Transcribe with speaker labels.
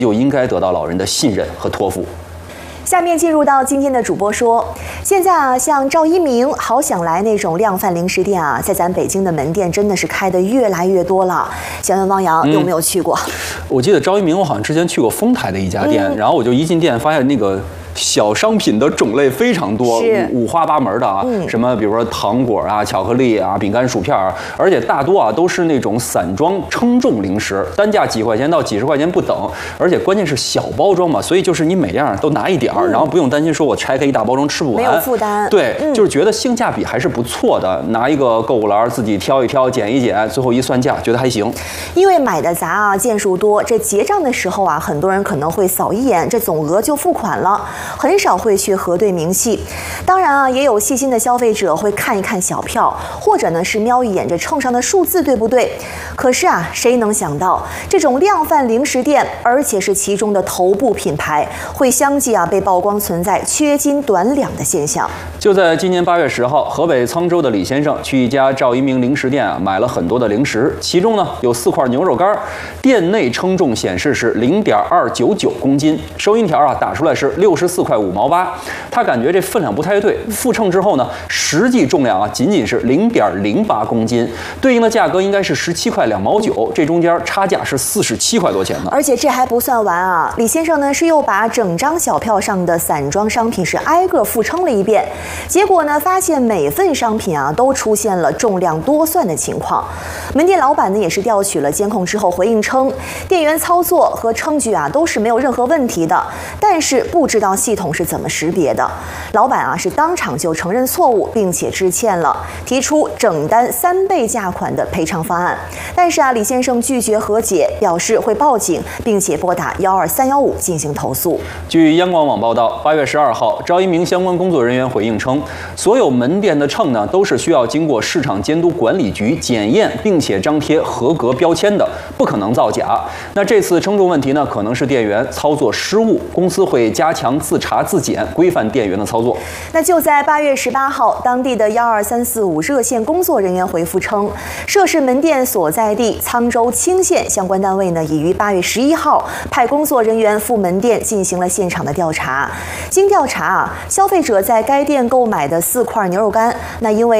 Speaker 1: 就应该得到老人的信任和托付。
Speaker 2: 下面进入到今天的主播说，现在啊，像赵一鸣、好想来那种量贩零食店啊，在咱北京的门店真的是开得越来越多了。想问汪洋有没有去过？
Speaker 1: 我记得赵一鸣，我好像之前去过丰台的一家店，然后我就一进店发现那个小商品的种类非常多，五花八门的啊，什么比如说糖果啊、巧克力啊、饼干、薯片啊，而且大多啊都是那种散装称重零食，单价几块钱到几十块钱不等，而且关键是小包装嘛，所以就是你每样都拿一点儿，然后不用担心说我拆开一大包装吃不完，
Speaker 2: 没有负担。
Speaker 1: 对，就是觉得性价比还是不错的，拿一个购物篮自己挑一挑、捡一捡，最后一算价，觉得还行。
Speaker 2: 因为买的杂啊，件数多，这结账的时候啊，很多人可能会扫一眼这总额就付款了。很少会去核对明细，当然啊，也有细心的消费者会看一看小票，或者呢是瞄一眼这秤上的数字对不对？可是啊，谁能想到这种量贩零食店，而且是其中的头部品牌，会相继啊被曝光存在缺斤短两的现象。
Speaker 1: 就在今年8月10号，河北沧州的李先生去一家赵一鸣零食店啊买了很多的零食，其中呢有4块牛肉干，店内称重显示是0.299公斤，收银条啊打出来是64块5毛8，他感觉这分量不太对，付称之后呢，实际重量啊仅仅是0.08公斤，对应的价格应该是17块2毛9，这中间差价是47块多钱呢。
Speaker 2: 而且这还不算完啊，李先生呢是又把整张小票上的散装商品是挨个复称了一遍，结果呢发现每份商品啊都出现了重量多算的情况。门店老板呢也是调取了监控之后回应称，店员操作和称据啊都是没有任何问题的，但是不知道系统是怎么识别的。老板啊是当场就承认错误，并且致歉了，提出整单3倍价款的赔偿方案。但是啊，李先生拒绝和解，表示会报警，并且拨打12315进行投诉。
Speaker 1: 据央广网报道，8月12号，赵一鸣相关工作人员回应称，所有门店的秤呢都是需要经过市场监督管理局检验，并且张贴合格标签的，不可能造假。那这次称重问题呢，可能是店员操作失误，公司会加强自查自检，规范店员的操作。
Speaker 2: 那就在8月18号，当地的12345热线工作人员回复称，涉事门店所在地沧州青县相关单位呢，已于8月11号派工作人员赴门店进行了现场的调查。经调查啊，消费者在该店购买的4块牛肉干，那因为